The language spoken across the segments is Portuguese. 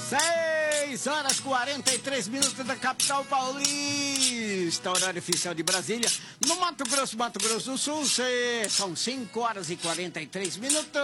6 horas 43 minutos da capital paulista, horário oficial de Brasília. No Mato Grosso do Sul, são 5 horas e 43 minutos.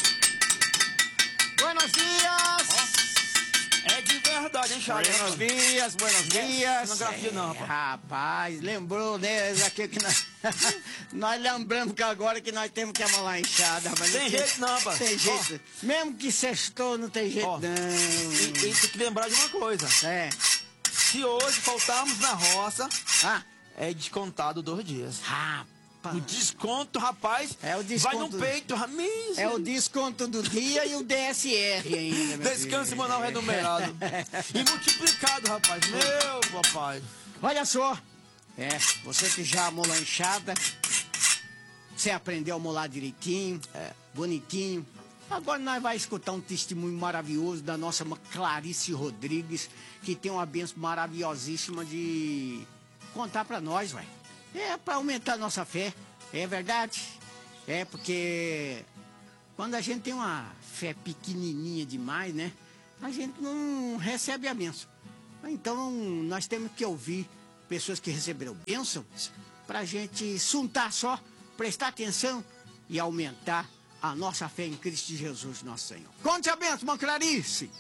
Buenos dias! É de verdade, hein, Charles? Buenos dias, buenos dias. Não grafia não, rapaz. Rapaz, lembrou, né, aqui que nós lembramos que agora que nós temos que amolar a enxada. Mas tem jeito não, rapaz. Tem jeito. Mesmo que sextou, não tem jeito não. E tem que lembrar de uma coisa. É. Se hoje faltarmos na roça, é descontado 2 dias. O desconto, rapaz, o desconto, vai no peito, Ramires. É o desconto do dia e o DSR ainda. Descanso semanal renumerado. E multiplicado, rapaz. Meu papai. Olha só. Você que já amolou a enxada, você aprendeu a amolar direitinho, bonitinho. Agora nós vamos escutar um testemunho maravilhoso da nossa Clarice Rodrigues, que tem uma bênção maravilhosíssima de contar pra nós, ué. É pra aumentar a nossa fé, é verdade? É porque quando a gente tem uma fé pequenininha demais, né? A gente não recebe a bênção. Então nós temos que ouvir pessoas que receberam bênçãos pra gente suntar só, prestar atenção e aumentar a nossa fé em Cristo Jesus, nosso Senhor. Conte a bênção, irmã Clarice!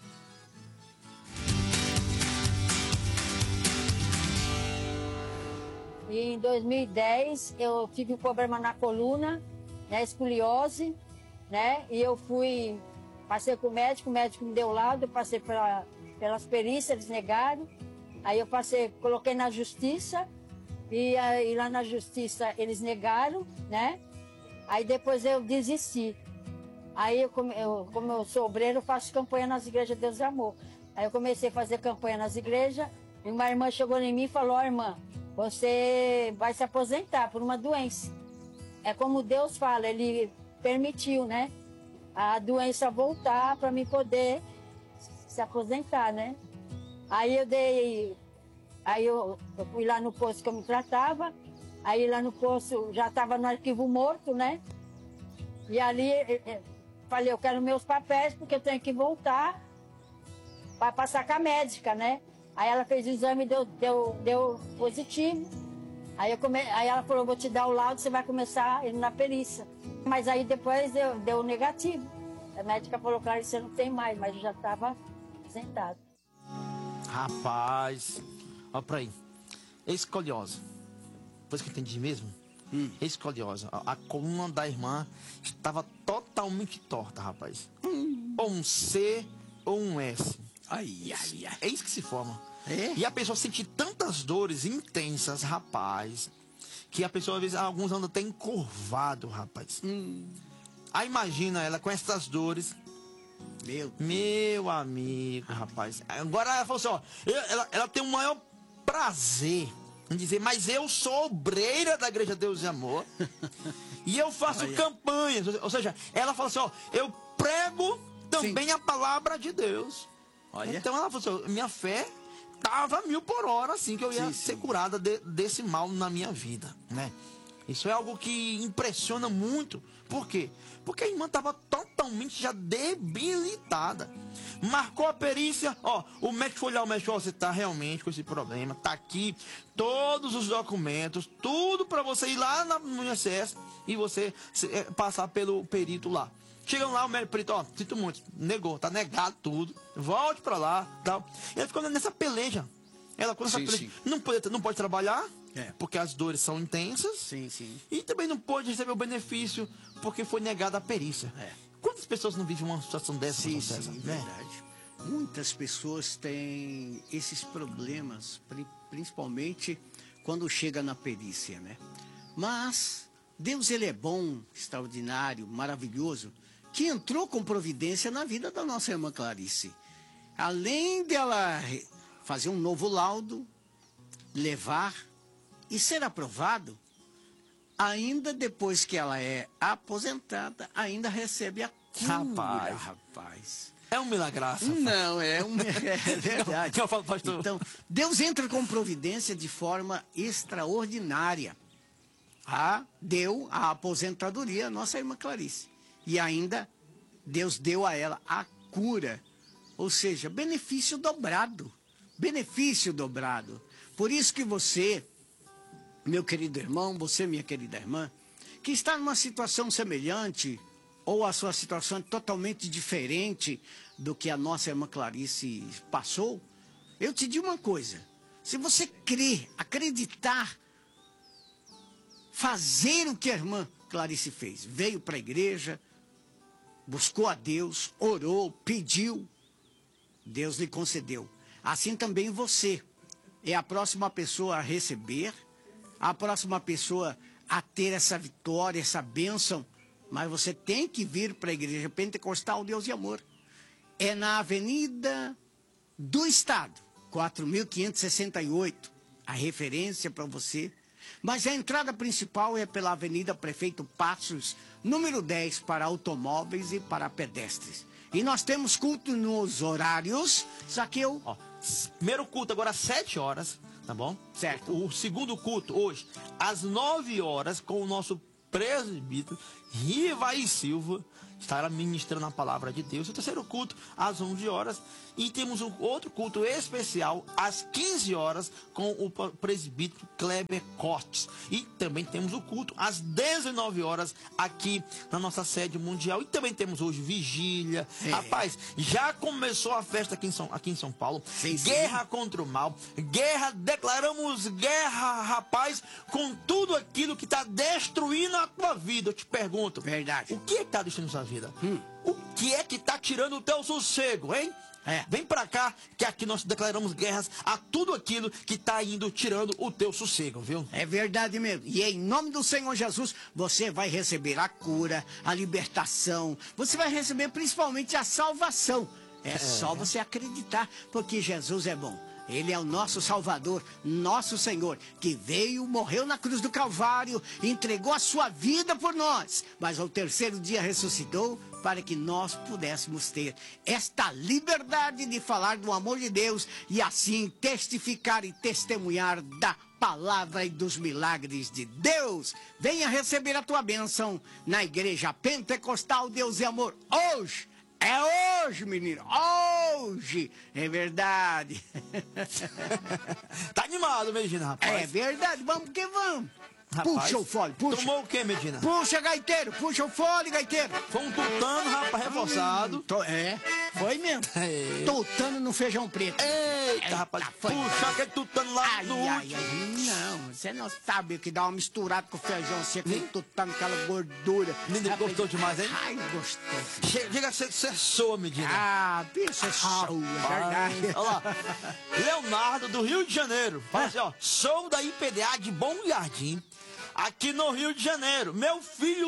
Em 2010, eu tive um problema na coluna, né, escoliose, né, e eu passei com o médico me deu laudo, eu passei pelas perícias, eles negaram, aí eu coloquei na justiça, e lá na justiça eles negaram, né, aí depois eu desisti. Aí, como eu sou obreiro, eu faço campanha nas igrejas Deus e Amor. Aí eu comecei a fazer campanha nas igrejas, e uma irmã chegou em mim e falou: ó, irmã, você vai se aposentar por uma doença. É como Deus fala, Ele permitiu, né? A doença voltar para mim poder se aposentar, né? Aí eu fui lá no posto que eu me tratava, aí lá no posto já estava no arquivo morto, né? E ali falei, eu quero meus papéis porque eu tenho que voltar para passar com a médica, né? Aí ela fez o exame e deu positivo. Aí ela falou, vou te dar o laudo, você vai começar indo na perícia. Mas aí depois deu negativo. A médica falou, claro, você não tem mais, mas eu já estava sentado. Rapaz, olha pra aí. Escoliose. Depois que eu entendi mesmo, escoliose. A coluna da irmã estava totalmente torta, rapaz. Ou um C ou um S. Ai. É isso que se forma. É? E a pessoa sente tantas dores intensas, rapaz, que a pessoa, às vezes, alguns andam até encurvado, rapaz. Aí imagina ela com essas dores. Meu amigo, rapaz. Agora ela falou assim, ó, ela tem o maior prazer em dizer, mas eu sou obreira da Igreja Deus e Amor. E eu faço campanhas. Ou seja, ela fala assim, ó, eu prego também a palavra de Deus. Olha. Então ela falou assim, minha fé estava 1000 por hora, assim, que eu ia ser curada desse mal na minha vida, né? Isso é algo que impressiona muito. Por quê? Porque a irmã estava totalmente já debilitada. Marcou a perícia, ó, o médico foi olhar, o médico, ó, você está realmente com esse problema, tá aqui todos os documentos, tudo para você ir lá no INSS e você passar pelo perito lá. Chegam lá, o médico perito, ó, sinto muito, negou, tá negado tudo, volte pra lá, tal. E ela ficou nessa peleja. Ela ficou nessa peleja. Não pode trabalhar, porque as dores são intensas. E também não pode receber o benefício, porque foi negada a perícia. Quantas pessoas não vivem uma situação dessa? Verdade. Muitas pessoas têm esses problemas, principalmente quando chega na perícia, né? Mas Deus, ele é bom, extraordinário, maravilhoso, que entrou com providência na vida da nossa irmã Clarice. Além dela fazer um novo laudo, levar e ser aprovado, ainda depois que ela é aposentada, ainda recebe a cura, rapaz. É um milagraço. Não, é verdade. Eu falo, pastor. Então, Deus entra com providência de forma extraordinária. Deu a aposentadoria à nossa irmã Clarice. E ainda Deus deu a ela a cura. Ou seja, benefício dobrado. Benefício dobrado. Por isso que você, meu querido irmão, você, minha querida irmã, que está numa situação semelhante, ou a sua situação é totalmente diferente do que a nossa irmã Clarice passou, eu te digo uma coisa. Se você crer, acreditar, fazer o que a irmã Clarice fez, veio para a igreja, buscou a Deus, orou, pediu, Deus lhe concedeu. Assim também você é a próxima pessoa a receber, a próxima pessoa a ter essa vitória, essa bênção, mas você tem que vir para a igreja pentecostal Deus e Amor. É na Avenida do Estado, 4.568, a referência para você. Mas a entrada principal é pela Avenida Prefeito Passos, número 10, para automóveis e para pedestres. E nós temos culto nos horários, Zaqueu. Ó, primeiro culto agora às 7 horas, tá bom? Certo. O segundo culto hoje às 9 horas com o nosso presbítero Rivaí Silva, estará ministrando a palavra de Deus. O terceiro culto às 11 horas. E temos um outro culto especial às 15 horas com o presbítero Kleber Cortes. E também temos o culto às 19 horas aqui na nossa sede mundial. E também temos hoje vigília. Rapaz, já começou a festa aqui em São Paulo. Sim. Guerra contra o mal. Guerra, declaramos guerra, rapaz, com tudo aquilo que está destruindo a tua vida. Eu te pergunto. Verdade. O que é que está destruindo a sua vida? O que é que está tirando o teu sossego, hein? Vem pra cá, que aqui nós declaramos guerras a tudo aquilo que está indo tirando o teu sossego, viu? É verdade mesmo. E em nome do Senhor Jesus, você vai receber a cura, a libertação. Você vai receber principalmente a salvação. É só você acreditar, porque Jesus é bom. Ele é o nosso Salvador, nosso Senhor, que veio, morreu na cruz do Calvário, entregou a sua vida por nós, mas ao terceiro dia ressuscitou para que nós pudéssemos ter esta liberdade de falar do amor de Deus e assim testificar e testemunhar da palavra e dos milagres de Deus. Venha receber a tua bênção na Igreja Pentecostal Deus e Amor hoje. É hoje, menino. Hoje. É verdade. Tá animado, Medina, rapaz. É verdade. Vamos que vamos. Rapaz, puxa o fole, puxa. Tomou o quê, Medina? Puxa, gaiteiro. Puxa o fole, gaiteiro. Foi um tutano, rapaz, reforçado. Foi mesmo. Tutano no feijão preto. Eita, rapaz. Puxa aquele tutano lá no último. Não, você não sabe que dá uma misturada com o feijão assim, aquele tutano, aquela gordura. Menino, gostou demais, hein? Ai, gostei. Chega a ser soa, Medina. Ah, bicho, é soa, é verdade. Olha lá. Leonardo, do Rio de Janeiro. Fala assim, ó. Sou da IPDA de Bom Jardim, aqui no Rio de Janeiro. Meu filho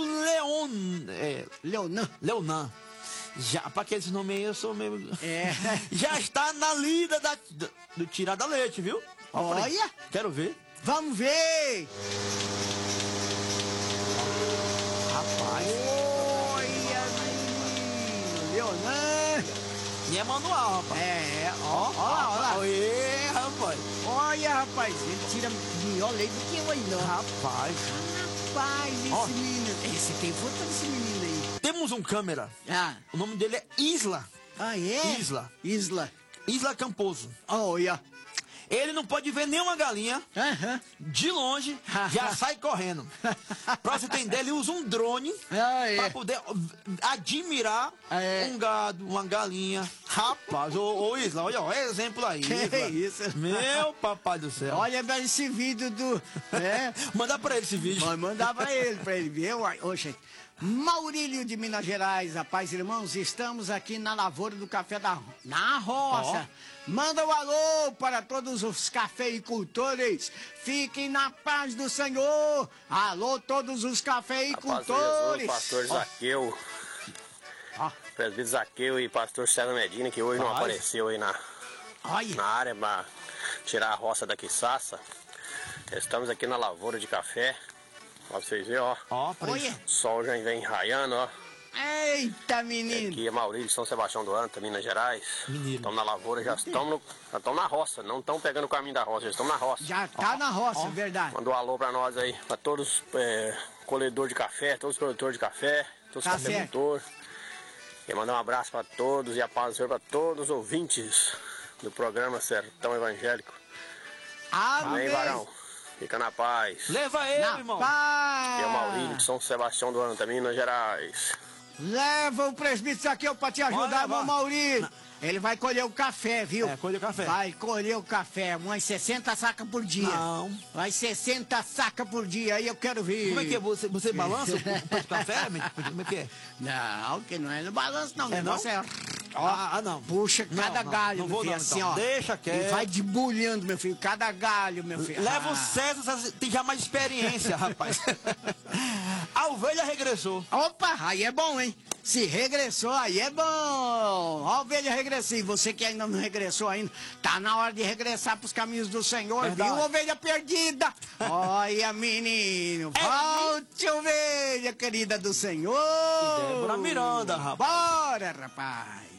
Leonan. Já, para aqueles nomes aí, eu sou meio... Já está na lida do tirar da leite, viu? Olha. Quero ver. Vamos ver. Rapaz. Olha, menino. Leonan. E é manual, rapaz. Olha lá. Oi, rapaz. Olha, rapaz, ele tira melhor leite do que eu ainda. Rapaz. Rapaz, esse menino. Esse tem foto desse menino aí. Temos um câmera. O nome dele é Isla. Ah, é? Isla Camposo. Olha. Ele não pode ver nenhuma galinha. De longe, já sai correndo. Pra você entender, ele usa um drone pra poder admirar um gado, uma galinha. Rapaz, ô Isla, olha, ó, exemplo aí. Que Isla. isso? Meu papai do céu. Olha esse vídeo do... Manda pra ele esse vídeo. Vai mandar pra ele ver. Oxe, Maurílio de Minas Gerais, rapaz, irmãos, estamos aqui na lavoura do café na roça. Manda um alô para todos os cafeicultores. Fiquem na paz do Senhor. Alô, todos os cafeicultores. Pastor Zaqueu. Presbítero Zaqueu e pastor César Medina, que hoje não apareceu aí na área para tirar a roça da quiçaça. Estamos aqui na lavoura de café. Ó, pra vocês verem, ó. Olha. O sol já vem raiando, ó. Eita, menino. Aqui é Maurílio, São Sebastião do Anta, Minas Gerais. Estamos na lavoura, já estamos na roça. Não estão pegando o caminho da roça, já estamos na roça. Já tá na roça, verdade. Manda um alô pra nós aí, pra todos colhedores de café, todos os produtores de café, todos os cafeicultores. E mandar um abraço para todos e a paz do Senhor para todos os ouvintes do programa Sertão Evangélico. Amém, varão. Fica na paz. Leva ele, na irmão. Paz. E é o Maurílio de São Sebastião do Anta, Minas Gerais. Leva o presbítero Zaqueu pra te ajudar, irmão Maurílio. Ele vai colher o café, viu? Colher o café. Vai colher o café, umas 60 sacas por dia. Não. Vai 60 sacas por dia, aí eu quero ver. Como é que é? Você balança o pão de café? Como é que é? Não, que não é no balanço, não. O negócio não? é... Ó, não. Puxa cada galho, não meu vou filho, não, assim, então. ó. Deixa quieto. E vai debulhando, meu filho, cada galho, meu filho. Leva o César, tem já mais experiência, rapaz. A ovelha regressou. Opa, aí é bom, hein? Se regressou, aí é bom. A ovelha regressou. E você que ainda não regressou ainda, tá na hora de regressar pros caminhos do Senhor, Verdade. viu, ovelha perdida? Olha, menino, volte, ovelha querida do Senhor. Débora Miranda, rapaz. Bora, rapaz.